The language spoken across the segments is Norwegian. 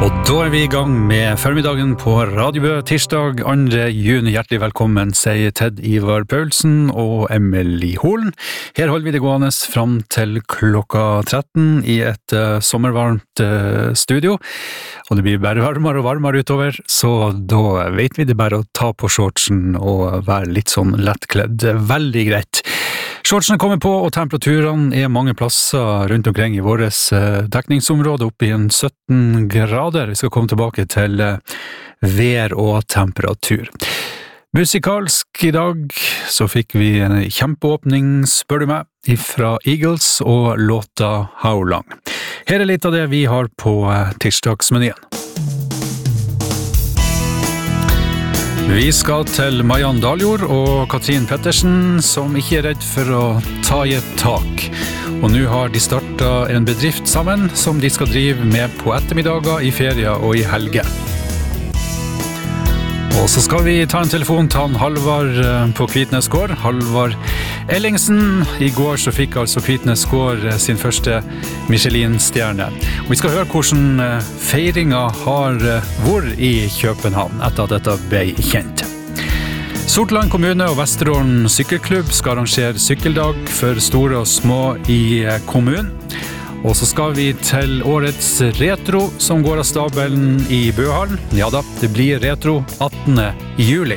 Og da vi I gang med formiddagen på Radio Bø, tirsdag 2. juni. Hjertelig velkommen, sier Ted Ivar Paulsen og Emily Holen. Her holder vi det gående fram til klokka 13 I et sommervarmt studio. Og det blir bare varmere og varmere utover, så da vet vi det bare å ta på shortsen og være litt sånn lettkledd. Veldig greit. Shortsene kommer på, og temperaturene mange plasser rundt omkring I våres dekningsområde, oppe I en 17 grader. Vi skal komme tilbake til vær og temperatur. Musikalsk I dag så fikk vi en kjempeåpning, spør du meg, fra Eagles og låta How Long. Her litt av det vi har på tirsdagsmenyen. Vi skal til Marianne Daljord og Katrin Pettersen, som ikke redd for å ta I et tak. Og nå har de startet en bedrift sammen, som de skal drive med på ettermiddager, I ferier og I helger. Og så skal vi ta en telefon til han Halvard på Kvitnes gård, Halvard Ellingsen. I går så fikk altså Kvitnes gård sin første Michelin-stjerne. Og vi skal høre hvordan feiringen har vært I København etter at dette ble kjent. Sortland kommune og Vesterålen sykkelklubb skal arrangere sykkeldag for store og små I kommunen. Og så skal vi til årets retro som går av stabelen I Bøhallen. Ja da, det blir retro 18. juli.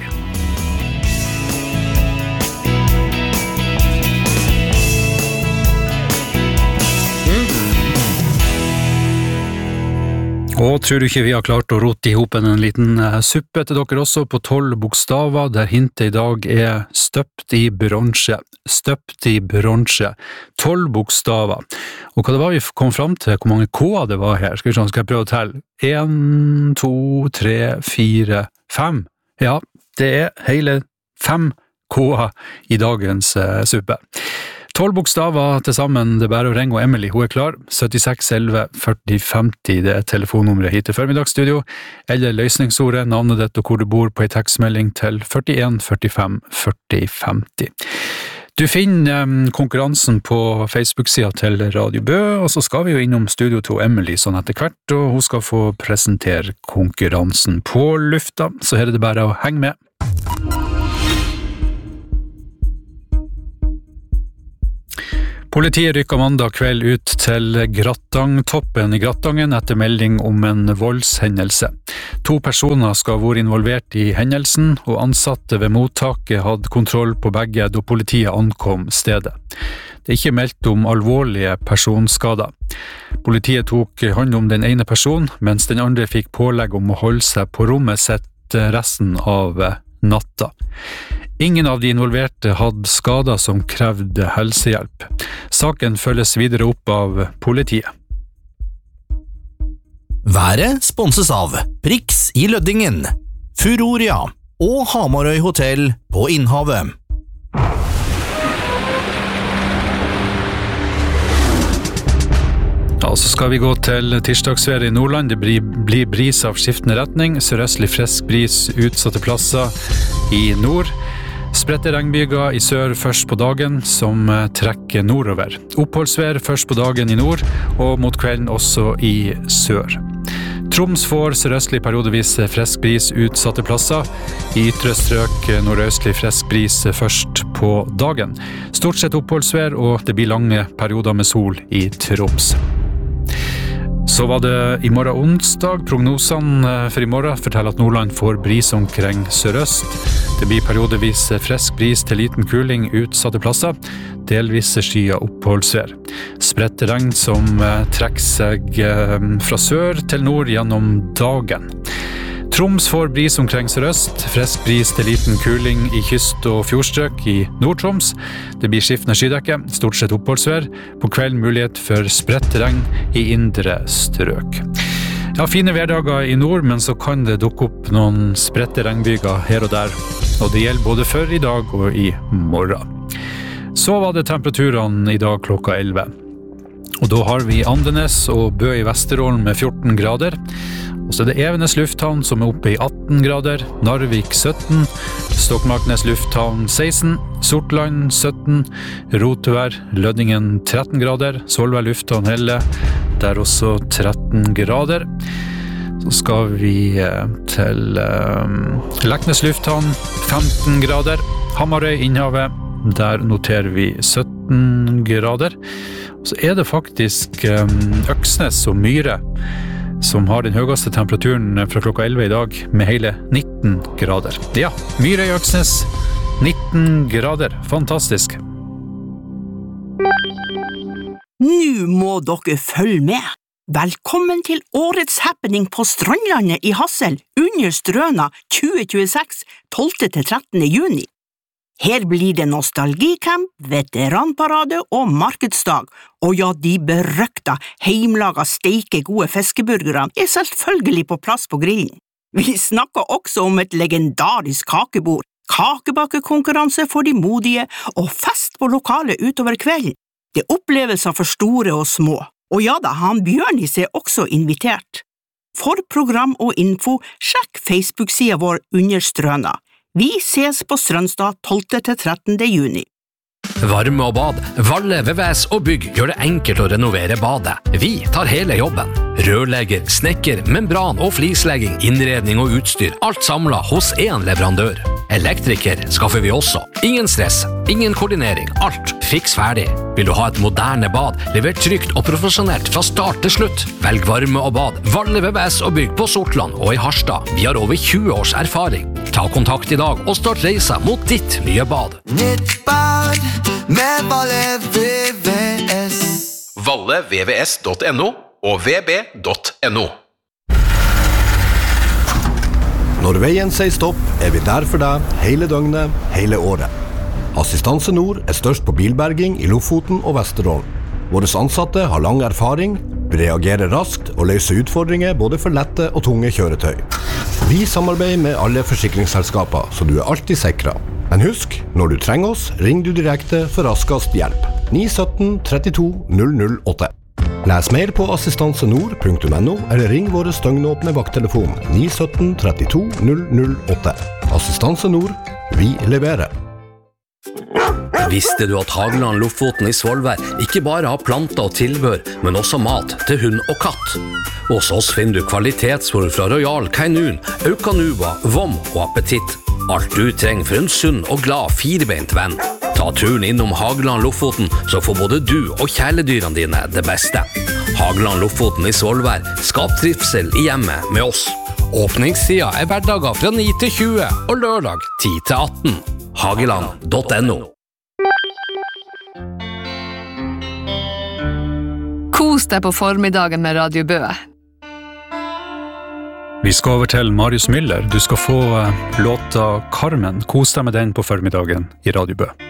Og tror du ikke vi har klart å rote I hopen en liten suppe til dere også på 12 bokstaver, der hintet I dag støpt I bronse. Støpt I bronse. 12 bokstaver. Og hva det var vi kom frem til, hvor mange K-er det var her? Skal jeg prøve å telle? 1, 2, 3, 4, 5. Ja, det hele 5 K-er I dagens suppe. 12 bokstaver til sammen, det bare å ringe, og Emily, hun klar. 76 11 40 50, det telefonnummeret hit til formiddagsstudio, eller løsningsordet, navnet ditt og hvor du bor på en tekstmelding til 41 45 40 50. Du finner konkurransen på Facebook-siden til Radio Bø, og så skal vi jo innom studio til Emily sånn etter hvert, og hun skal få presentere konkurransen på lufta, så her det bare å henge med. Politiet rykket mandag kveld ut til Grattangtoppen I Grattangen etter melding om en voldshendelse. 2 personer skal ha vært involvert I hendelsen, og ansatte ved mottaket hadde kontroll på begge da politiet ankom stedet. Det ikke meldt om alvorlige personskader. Politiet tok hånd om den ene personen, mens den andre fikk pålegg om å holde seg på rommet sitt resten av natta. Ingen av de involverte hadde skader som krevde helsehjelp. Saken følges videre opp av politiet. Været sponses av Prix I Løddingen, Furoria og Hamarøy Hotel på Innhavet. Ja, så skal vi gå til tirsdagsværet I Nordland. Det blir bris av skiftende retning, sørøstlig frisk bris utsatte plasser I nord. Spredte regnbyger I sør først på dagen, som trekker nordover. Oppholdsvær først på dagen I nord, og mot kvelden også I sør. Troms får sørøstlig periodevis frisk bris utsatte plasser. I ytre strøk nordøstlig frisk bris først på dagen. Stort sett oppholdsvær, og det blir lange perioder med sol I Troms. Så var det I morgen onsdag. Prognosene for I morgen forteller at Nordland får bris omkring sørøst. Det blir periodevis frisk bris til liten kuling utsatte plasser. Delvis skya oppholdsvær. Spredt regn som trekker seg fra sør til nord gjennom dagen. Troms får bris omkring sørøst, frisk bris til liten kuling I kyst- og fjordstrøk I Nord-Troms. Det blir skiftende skydekke, stort sett oppholdsvær. På kvelden mulighet for spredt regn I indre strøk. Ja, fine hverdager I nord, men så kan det dukke opp noen spredte regnbyger her og der. Og det gjelder både for I dag og I morgen. Så var det temperaturene I dag klokka 11. Og da har vi Andenes og Bø I Vesterålen med 14 grader. Og så det Evenes lufthavn som oppe I 18 grader, Narvik 17, Stokmarknes lufthavn 16, Sortland 17, Rotevær, Løddingen 13 grader, Solvær lufthavn Helle, der også 13 grader. Så skal vi til Leknes lufthavn, 15 grader. Hamarøy, Innhavet, der noterer vi 17 grader. Så det faktisk Øksnes og Myre som har den høyeste temperaturen fra klokka 11 i dag, med hele 19 grader. Ja, Myre i Øksnes, 19 grader. Fantastisk. Nå må dere følge med. Velkommen til årets happening på Strandlandet i Hassel under Strøna 2026, 12-13. juni. Her blir det nostalgicamp, veteranparade og markedsdag, og ja, de berøkta, heimlaga, steike gode fiskeburgerne selvfølgelig på plass på grillen. Vi snakker også om et legendarisk kakebord, kakebakekonkurranse for de modige og fest på lokalet utover kvelden. Det er opplevelser for store og små. Og ja da, han Bjørnis også invitert. For program og info, sjekk Facebook-siden vår under Strøna. Vi ses på Strømstad 12-13. juni. Varme og bad, Valle, VVS og bygg gjør det enkelt å renovere badet. Vi tar hele jobben. Rørlegger, snekker, membran og flislegging, innredning og utstyr, alt samlet hos en leverandør. Elektriker skaffer vi også. Ingen stress, ingen koordinering, alt fiks ferdig. Vil du ha et moderne bad, levert trygt og profesjonelt fra start til slutt? Velg varme og bad, Valle, VVS og bygg på Sortland og i Harstad. Vi har over 20 års erfaring. Ta kontakt i dag og start reisa mot ditt nye bad. Nytt bad med Valle VVS. vallevvs.no og vb.no. Når veien sier stopp, vi der for deg hele døgnet, hele året. Assistanse Nord størst på bilberging i Lofoten og Vesterålen. Våre ansatte har lang erfaring, reagerer raskt og løser utfordringer både for lette og tunge kjøretøy. Vi samarbeider med alle forsikringsselskaper, så du alltid sikret. Men husk, når du trenger oss, ring du direkte for raskest hjelp. 917 32 008. Les mer på assistansenord.no eller ring våre støgnåpne vakttelefon 917 32 008. Assistanse Nord, vi leverer. Visste du at Hageland Lofoten i Svolvær ikke bare har planter og tilbør, men også mat til hund og katt? Hos oss finner du kvalitetsfôr fra Royal Canin, Aucanuba, Vom og Appetitt. Alt du trenger for en sunn og glad firebeint venn. Ta turen innom Hageland Lofoten, så får både du og kjæledyrene dine det beste. Hageland Lofoten i Svolvær, skap trivsel i hjemmet med oss. Åpningstida hverdager fra 9 til 20 og lørdag 10 til 18. Hageland.no. Kos deg på formiddagen med Radio Bø. Vi skal over til Marius Müller. Du skal få låta Carmen. Kos deg med den på formiddagen i Radio Bø.